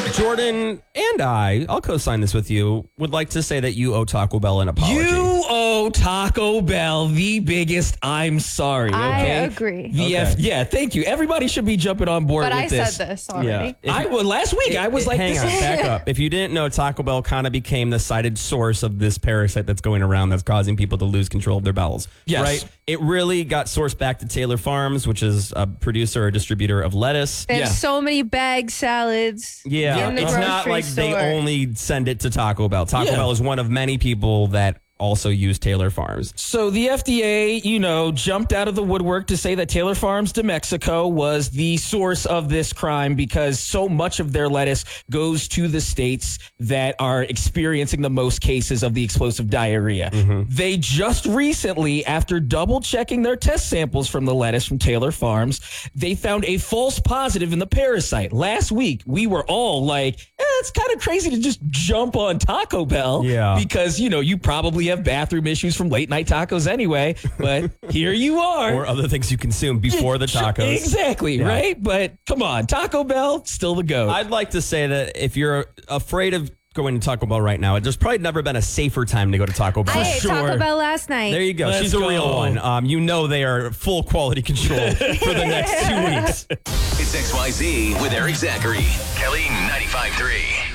Jordan and I'll co-sign this with you, would like to say that you owe Taco Bell an apology. You owe Taco Bell the biggest I'm sorry, okay? I agree. Yeah, thank you. Everybody should be jumping on board But with I this. said this already. Yeah. Last week, I was like, hang this on, is- back up. If you didn't know, Taco Bell kind of became the cited source of this parasite that's going around that's causing people to lose control of their bowels. Yes. Right? It really got sourced back to Taylor Farms, which is a producer or distributor of lettuce. They have Yeah. so many bag salads. Yeah, in the it's not grocery like they store. only send it to Taco Bell. Taco Yeah. Bell is one of many people that also use Taylor Farms. So the FDA, jumped out of the woodwork to say that Taylor Farms de Mexico was the source of this crime because so much of their lettuce goes to the states that are experiencing the most cases of the explosive diarrhea. They just recently, after double checking their test samples from the lettuce from Taylor Farms, they found a false positive in the parasite. Last week, we were all like, it's kind of crazy to just jump on Taco Bell because, you probably have bathroom issues from late night tacos anyway, but here you are. Or other things you consume before the tacos. Exactly, right? But come on, Taco Bell, still the GOAT. I'd like to say that if you're afraid of going to Taco Bell right now, there's probably never been a safer time to go to Taco Bell. I ate Taco sure. Bell last night. There you go. Let's She's a go. real one. They are full quality control for the next 2 weeks. It's XYZ with Eric Zachary. Kelly 95.3.